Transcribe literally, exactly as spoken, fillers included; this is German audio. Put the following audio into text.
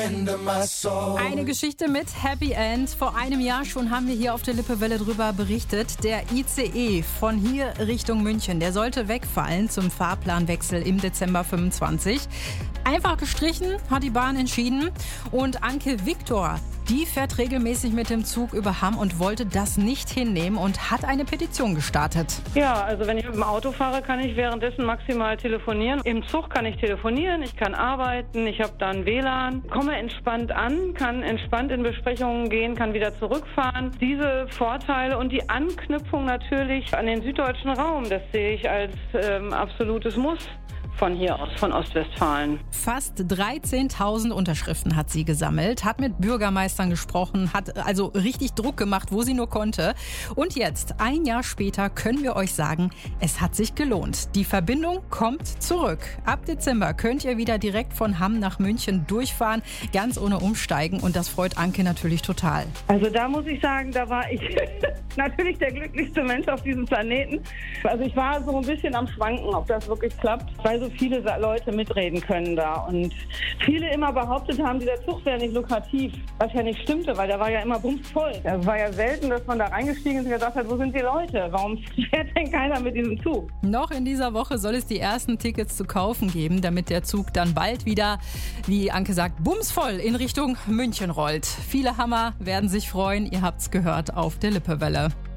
Eine Geschichte mit Happy End. Vor einem Jahr schon haben wir hier auf der Lippewelle drüber berichtet. Der I C E von hier Richtung München, der sollte wegfallen zum Fahrplanwechsel im Dezember fünfundzwanzig. Einfach gestrichen, hat die Bahn entschieden. Und Anke Viktor, die fährt regelmäßig mit dem Zug über Hamm und wollte das nicht hinnehmen und hat eine Petition gestartet. Ja, also wenn ich mit dem Auto fahre, kann ich währenddessen maximal telefonieren. Im Zug kann ich telefonieren, ich kann arbeiten, ich habe dann W L A N, komme entspannt an, kann entspannt in Besprechungen gehen, kann wieder zurückfahren. Diese Vorteile und die Anknüpfung natürlich an den süddeutschen Raum, das sehe ich als ähm, absolutes Muss. Von hier aus, von Ostwestfalen. Fast dreizehntausend Unterschriften hat sie gesammelt, hat mit Bürgermeistern gesprochen, hat also richtig Druck gemacht, wo sie nur konnte. Und jetzt, ein Jahr später, können wir euch sagen, es hat sich gelohnt. Die Verbindung kommt zurück. Ab Dezember könnt ihr wieder direkt von Hamm nach München durchfahren, ganz ohne Umsteigen. Und das freut Anke natürlich total. Also da muss ich sagen, da war ich natürlich der glücklichste Mensch auf diesem Planeten. Also ich war so ein bisschen am Schwanken, ob das wirklich klappt, weil so viele Leute mitreden können da. Und viele immer behauptet haben, dieser Zug wäre nicht lukrativ, was ja nicht stimmte, weil der war ja immer bumsvoll. Es war ja selten, dass man da reingestiegen ist und gesagt hat, wo sind die Leute? Warum fährt denn keiner mit diesem Zug? Noch in dieser Woche soll es die ersten Tickets zu kaufen geben, damit der Zug dann bald wieder, wie Anke sagt, bumsvoll in Richtung München rollt. Viele Hammer werden sich freuen. Ihr habt's gehört auf der Lippewelle.